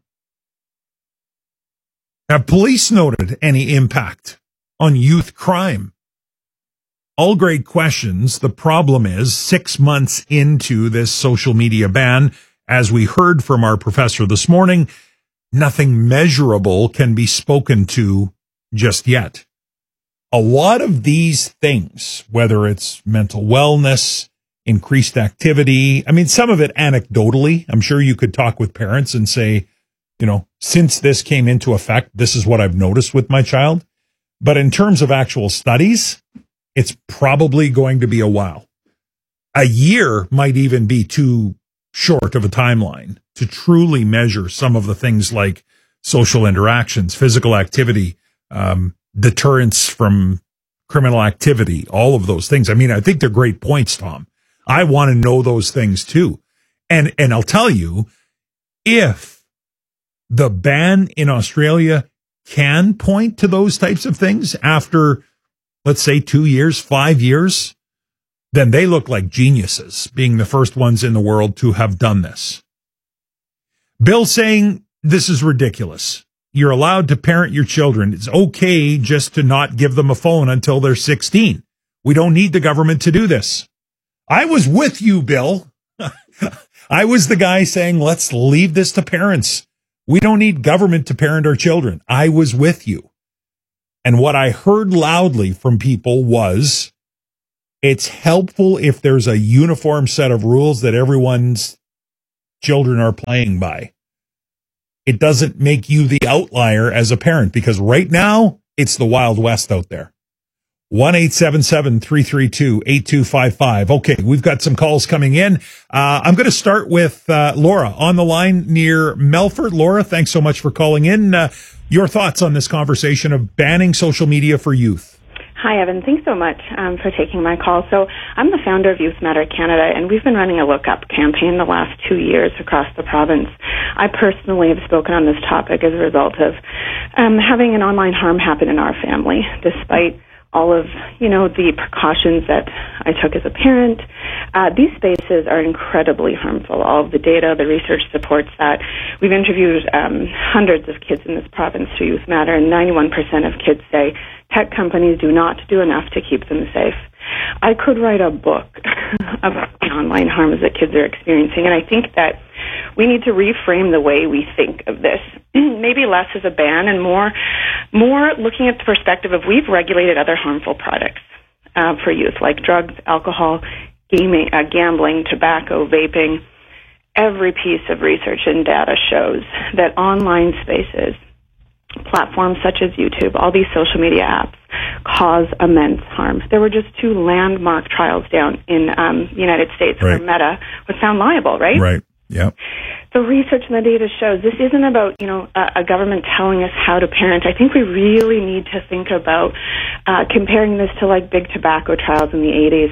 Have police noted any impact on youth crime? All great questions. The problem is six months into this social media ban, as we heard from our professor this morning, nothing measurable can be spoken to just yet. A lot of these things, whether it's mental wellness, increased activity, I mean, some of it anecdotally, I'm sure you could talk with parents and say, you know, since this came into effect, this is what I've noticed with my child. But in terms of actual studies, it's probably going to be a while. A year might even be too short of a timeline to truly measure some of the things like social interactions, physical activity, um, deterrence from criminal activity, all of those things. I mean, I think they're great points, Tom. I want to know those things too. And, and I'll tell you, if the ban in Australia can point to those types of things after, let's say, two years, five years, then they look like geniuses, being the first ones in the world to have done this. Bill saying this is ridiculous. You're allowed to parent your children. It's okay just to not give them a phone until they're sixteen. We don't need the government to do this. I was with you, Bill. I was the guy saying, let's leave this to parents. We don't need government to parent our children. I was with you. And what I heard loudly from people was, it's helpful if there's a uniform set of rules that everyone's children are playing by. It doesn't make you the outlier as a parent, because right now it's the Wild West out there. one eight seven seven, three three two, eight two five five. Okay, we've got some calls coming in. Uh, I'm going to start with uh, Laura on the line near Melfort. Laura, thanks so much for calling in. Uh, your thoughts on this conversation of banning social media for youth? Hi, Evan. Thanks so much um, for taking my call. So I'm the founder of Youth Matter Canada, and we've been running a Look Up campaign the last two years across the province. I personally have spoken on this topic as a result of um, having an online harm happen in our family, despite all of, you know, the precautions that I took as a parent. Uh, these spaces are incredibly harmful. All of the data, the research supports that. We've interviewed um, hundreds of kids in this province through Youth Matter, and ninety-one percent of kids say tech companies do not do enough to keep them safe. I could write a book about the online harms that kids are experiencing, and I think that we need to reframe the way we think of this. Maybe less as a ban and more more looking at the perspective of we've regulated other harmful products uh, for youth, like drugs, alcohol, gaming, uh, gambling, tobacco, vaping. Every piece of research and data shows that online spaces, platforms such as YouTube, all these social media apps, cause immense harm. There were just two landmark trials down in um, the United States Right. where Meta was found liable, right? Right. Yeah. The research and the data shows this isn't about, you know, a, a government telling us how to parent. I think we really need to think about uh, comparing this to like big tobacco trials in the eighties.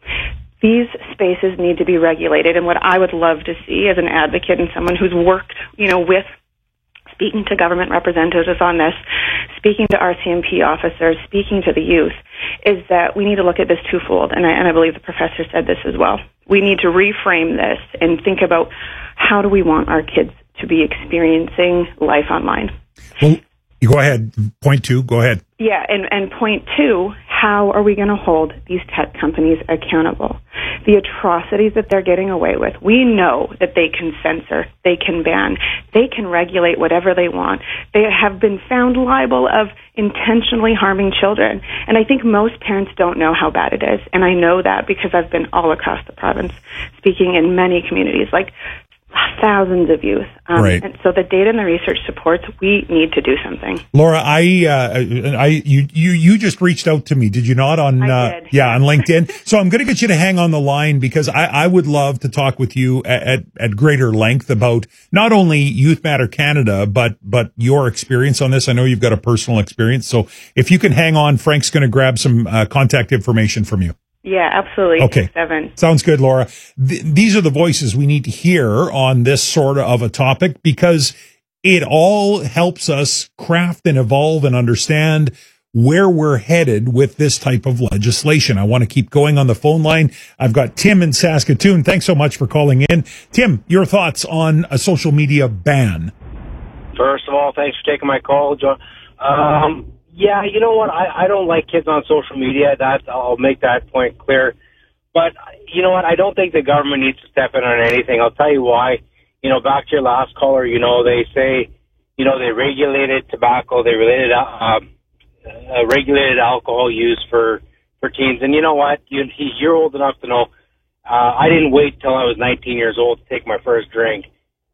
These spaces need to be regulated, and what I would love to see as an advocate and someone who's worked, you know, with speaking to government representatives on this, speaking to R C M P officers, speaking to the youth, is that we need to look at this twofold, and I, and I believe the professor said this as well. We need to reframe this and think about how do we want our kids to be experiencing life online. Well, you go ahead. Point two, go ahead. Yeah, and, and point two, how are we going to hold these tech companies accountable? The atrocities that they're getting away with, we know that they can censor, they can ban, they can regulate whatever they want. They have been found liable of intentionally harming children. And I think most parents don't know how bad it is. And I know that because I've been all across the province speaking in many communities, like thousands of youth. Um, Right. And so the data and the research supports we need to do something. Laura, I, uh, I, you, you, you just reached out to me, did you not? On, I uh, did. yeah, on LinkedIn. So I'm going to get you to hang on the line because I, I would love to talk with you at, at, at greater length about not only Youth Matter Canada, but, but your experience on this. I know you've got a personal experience. So if you can hang on, Frank's going to grab some uh, contact information from you. Yeah, absolutely. Okay. Seven. Sounds good, Laura. Th- these are the voices we need to hear on this sort of a topic because it all helps us craft and evolve and understand where we're headed with this type of legislation. I want to keep going on the phone line. I've got Tim in Saskatoon. Thanks so much for calling in. Tim, your thoughts on a social media ban? First of all, thanks for taking my call, John. Um, Yeah, you know what? I, I don't like kids on social media. That I'll make that point clear. But you know what? I don't think the government needs to step in on anything. I'll tell you why. You know, back to your last caller, you know, they say, you know, they regulated tobacco, they regulated, uh, uh, regulated alcohol use for, for teens. And you know what? You, you're old enough to know, uh, I didn't wait till I was nineteen years old to take my first drink.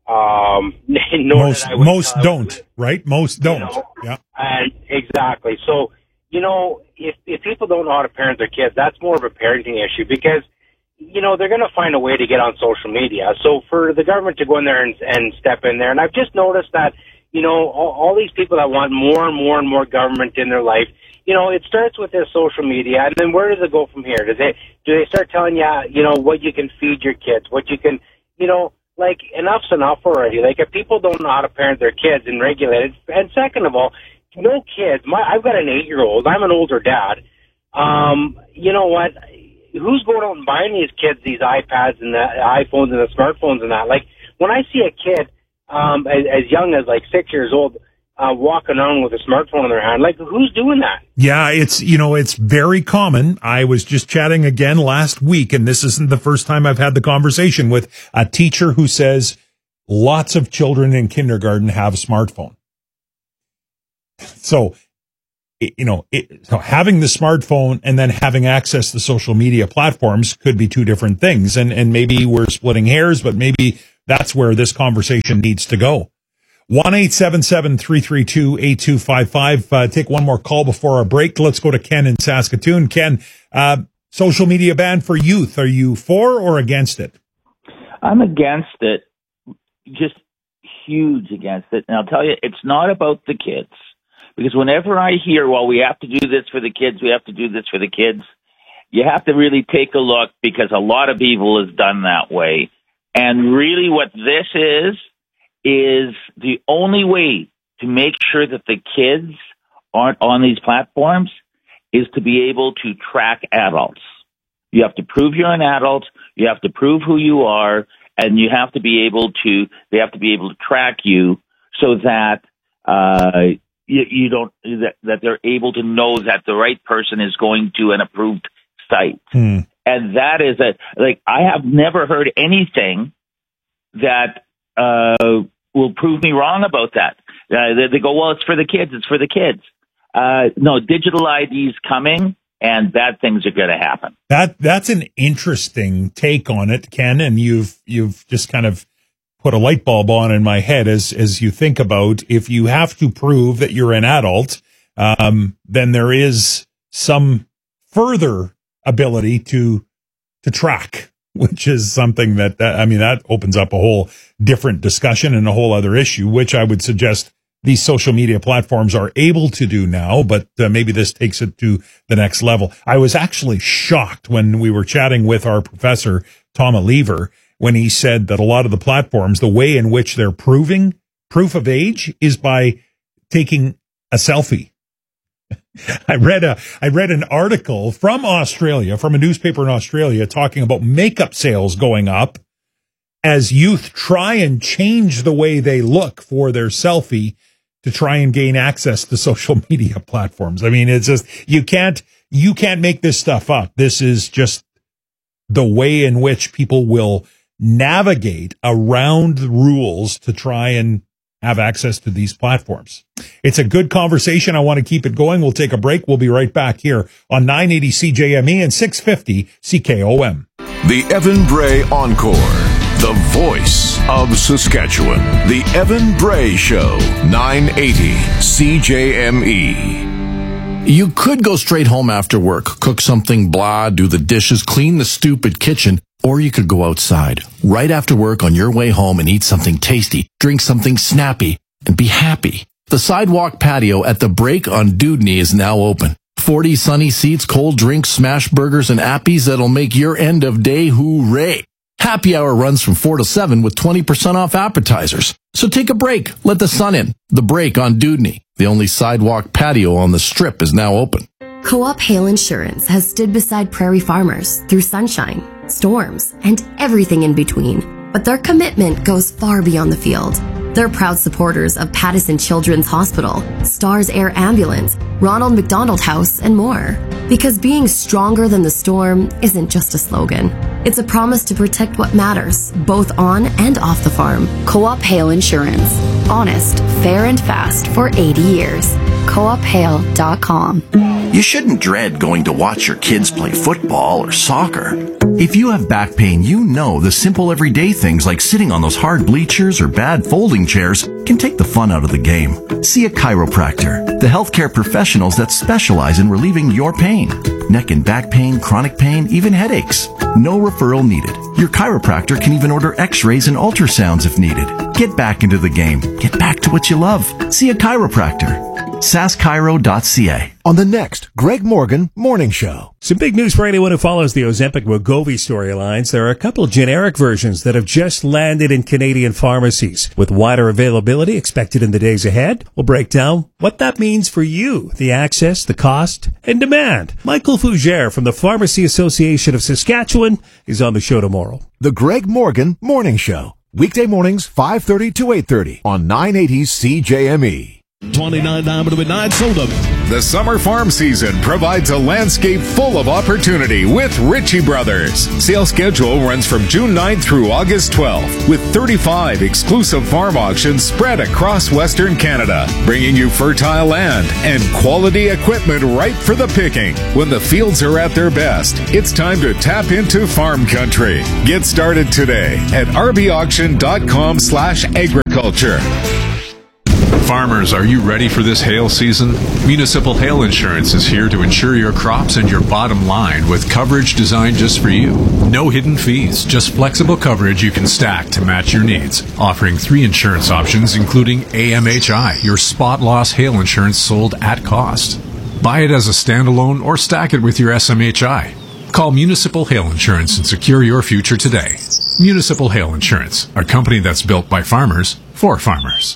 Um, most most don't, right? Most don't. You know, yeah. And exactly. So, you know, if if people don't know how to parent their kids, that's more of a parenting issue because, you know, they're going to find a way to get on social media. So for the government to go in there and, and step in there, and I've just noticed that, you know, all, all these people that want more and more and more government in their life, you know, it starts with their social media, and then where does it go from here? Does they, do they start telling you, you know, what you can feed your kids, what you can, you know, like, enough's enough already. Like, if people don't know how to parent their kids and regulate it, and second of all, no kids. My, I've got an eight-year-old. I'm an older dad. Um, you know what? Who's going out and buying these kids these iPads and the iPhones and the smartphones and that? Like, when I see a kid um, as, as young as, like, six years old uh, walking around with a smartphone in their hand, like, who's doing that? Yeah, it's, you know, it's very common. I was just chatting again last week, and this isn't the first time I've had the conversation with a teacher who says lots of children in kindergarten have a smartphone. So, you know, it, so having the smartphone and then having access to social media platforms could be two different things. And, and maybe we're splitting hairs, but maybe that's where this conversation needs to go. one eight seven seven, three three two, eight two five five. Uh, take one more call before our break. Let's go to Ken in Saskatoon. Ken, uh, social media ban for youth. Are you for or against it? I'm against it. Just huge against it. And I'll tell you, it's not about the kids. Because whenever I hear, well, we have to do this for the kids, we have to do this for the kids, you have to really take a look, because a lot of evil is done that way. And really what this is, is the only way to make sure that the kids aren't on these platforms is to be able to track adults. You have to prove you're an adult, you have to prove who you are, and you have to be able to, they have to be able to track you so that, uh, You, you don't that, that they're able to know that the right person is going to an approved site, hmm. and that is a like I have never heard anything that uh, will prove me wrong about that. Uh, they, they go, well, it's for the kids. It's for the kids. Uh, no, digital I D's coming, and bad things are going to happen. That that's an interesting take on it, Ken, and you've you've just kind of put a light bulb on in my head as, as you think about, if you have to prove that you're an adult, um, then there is some further ability to, to track, which is something that, that, I mean, that opens up a whole different discussion and a whole other issue, which I would suggest these social media platforms are able to do now, but uh, maybe this takes it to the next level. I was actually shocked when we were chatting with our professor, Tom Lever, when he said that a lot of the platforms, the way in which they're proving proof of age is by taking a selfie. I read a, I read an article from Australia, from a newspaper in Australia, talking about makeup sales going up as youth try and change the way they look for their selfie to try and gain access to social media platforms. I mean, it's just, you can't, you can't make this stuff up. This is just the way in which people will navigate around the rules to try and have access to these platforms. It's a good conversation. I want to keep it going. We'll take a break. We'll be right back here on nine eighty C J M E and six fifty C K O M. The Evan Bray Encore, the voice of Saskatchewan. The Evan Bray Show, nine eighty C J M E. You could go straight home after work, cook something blah, do the dishes, clean the stupid kitchen, or you could go outside right after work on your way home and eat something tasty, drink something snappy, and be happy. The sidewalk patio at the Break on Dewdney is now open. forty sunny seats, cold drinks, smash burgers, and appies that'll make your end of day hooray. Happy hour runs from four to seven with twenty percent off appetizers. So take a break. Let the sun in. The Break on Dewdney. The only sidewalk patio on the Strip is now open. Co-op Hail Insurance has stood beside prairie farmers through sunshine, storms, and everything in between. But their commitment goes far beyond the field. They're proud supporters of Pattison Children's Hospital, Stars Air Ambulance, Ronald McDonald House, and more. Because being stronger than the storm isn't just a slogan. It's a promise to protect what matters, both on and off the farm. Co-op Hail Insurance. Honest, fair, and fast for eighty years. co op hail dot com. You shouldn't dread going to watch your kids play football or soccer. If you have back pain, you know the simple everyday things like sitting on those hard bleachers or bad folding chairs can take the fun out of the game. See a chiropractor, the healthcare professionals that specialize in relieving your pain. Neck and back pain, chronic pain, even headaches. No referral needed. Your chiropractor can even order x-rays and ultrasounds if needed. Get back into the game. Get back to what you love. See a chiropractor. sask chiro dot c a. On the next Greg Morgan Morning Show. Some big news for anyone who follows the Ozempic-Wegovy storylines. There are a couple of generic versions that have just landed in Canadian pharmacies. With wider availability expected in the days ahead, we'll break down what that means for you, the access, the cost, and demand. Michael Fougere from the Pharmacy Association of Saskatchewan is on the show tomorrow. The Greg Morgan Morning Show. Weekday mornings, five thirty to eight thirty on nine eighty C J M E. twenty-nine down to midnight, sold up. The summer farm season provides a landscape full of opportunity with Ritchie Brothers. Sale schedule runs from June ninth through August twelfth, with thirty-five exclusive farm auctions spread across Western Canada, bringing you fertile land and quality equipment ripe for the picking. When the fields are at their best, it's time to tap into farm country. Get started today at r b auction dot com slash agriculture. Farmers, are you ready for this hail season? Municipal Hail Insurance is here to insure your crops and your bottom line with coverage designed just for you. No hidden fees, just flexible coverage you can stack to match your needs. Offering three insurance options, including A M H I, your spot loss hail insurance sold at cost. Buy it as a standalone or stack it with your S M H I. Call Municipal Hail Insurance and secure your future today. Municipal Hail Insurance, a company that's built by farmers for farmers.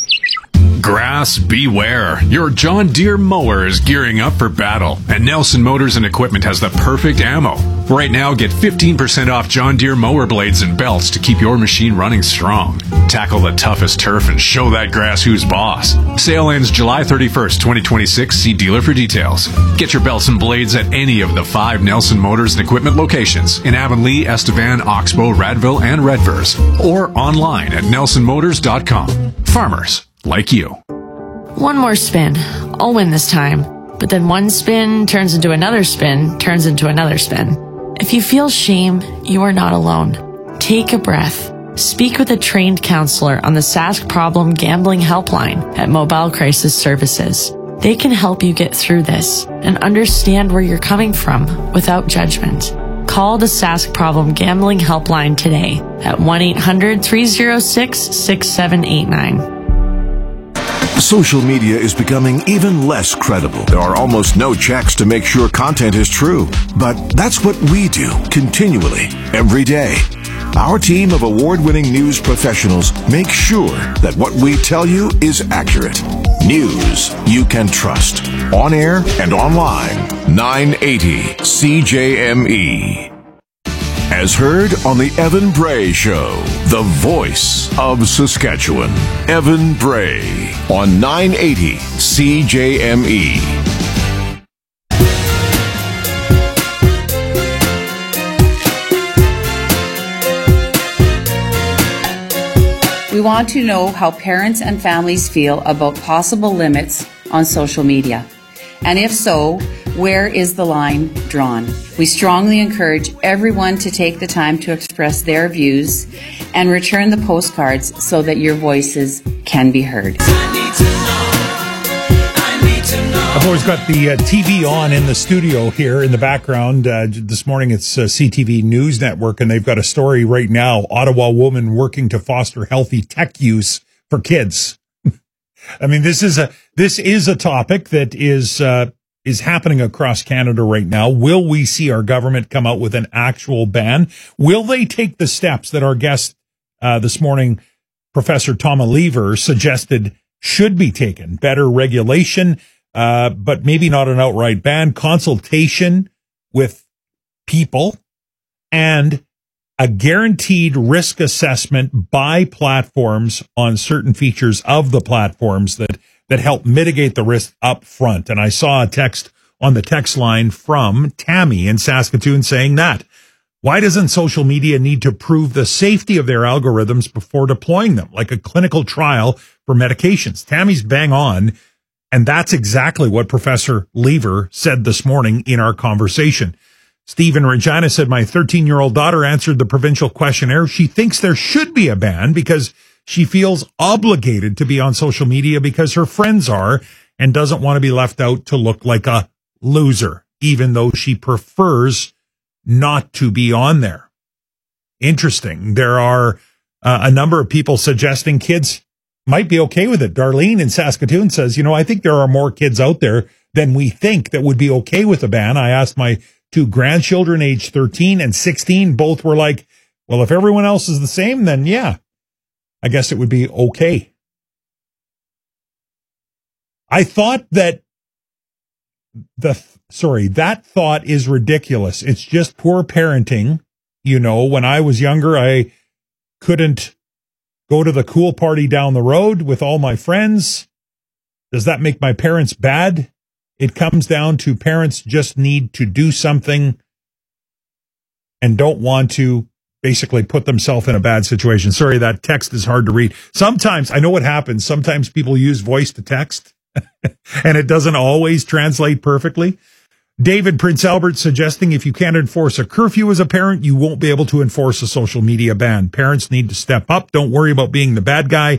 Grass, beware. Your John Deere mower is gearing up for battle, and Nelson Motors and Equipment has the perfect ammo. Right now, get fifteen percent off John Deere mower blades and belts to keep your machine running strong. Tackle the toughest turf and show that grass who's boss. Sale ends July thirty-first, twenty twenty-six. See dealer for details. Get your belts and blades at any of the five Nelson Motors and Equipment locations in Avonlea, Estevan, Oxbow, Radville, and Redvers, or online at nelson motors dot com. Farmers like you. One more spin. I'll win this time. But then one spin turns into another spin, turns into another spin. If you feel shame, you are not alone. Take a breath. Speak with a trained counselor on the Sask Problem Gambling Helpline at Mobile Crisis Services. They can help you get through this and understand where you're coming from without judgment. Call the Sask Problem Gambling Helpline today at one eight hundred, three oh six, six seven eight nine. Social media is becoming even less credible. There are almost no checks to make sure content is true. But that's what we do continually, every day. Our team of award-winning news professionals make sure that what we tell you is accurate. News you can trust. On air and online. nine eighty C J M E. As heard on the Evan Bray Show, the voice of Saskatchewan. Evan Bray on nine eighty C J M E. We want to know how parents and families feel about possible limits on social media. And if so, where is the line drawn? We strongly encourage everyone to take the time to express their views and return the postcards so that your voices can be heard. I've always got the uh, T V on in the studio here in the background. Uh, this morning it's uh, C T V News Network, and they've got a story right now. Ottawa woman working to foster healthy tech use for kids. I mean, this is a this is a topic that is uh, is happening across Canada right now. Will we see our government come out with an actual ban? Will they take the steps that our guest uh, this morning, Professor Tom Lever, suggested should be taken? Better regulation, uh, but maybe not an outright ban. Consultation with people and a guaranteed risk assessment by platforms on certain features of the platforms that, that help mitigate the risk up front. And I saw a text on the text line from Tammy in Saskatoon saying that. Why doesn't social media need to prove the safety of their algorithms before deploying them, like a clinical trial for medications? Tammy's bang on. And that's exactly what Professor Lever said this morning in our conversation. Steve in Regina said, my thirteen-year-old daughter answered the provincial questionnaire. She thinks there should be a ban because she feels obligated to be on social media because her friends are and doesn't want to be left out to look like a loser, even though she prefers not to be on there. Interesting. There are uh, a number of people suggesting kids might be okay with it. Darlene in Saskatoon says, you know, I think there are more kids out there than we think that would be okay with a ban. I asked my two grandchildren, age thirteen and sixteen, both were like, well, if everyone else is the same, then yeah, I guess it would be okay. I thought that the, sorry, that thought is ridiculous. It's just poor parenting. You know, when I was younger, I couldn't go to the cool party down the road with all my friends. Does that make my parents bad? It comes down to parents just need to do something and don't want to basically put themselves in a bad situation. Sorry, that text is hard to read. Sometimes, I know what happens. Sometimes people use voice to text and it doesn't always translate perfectly. David, Prince Albert, suggesting if you can't enforce a curfew as a parent, you won't be able to enforce a social media ban. Parents need to step up. Don't worry about being the bad guy.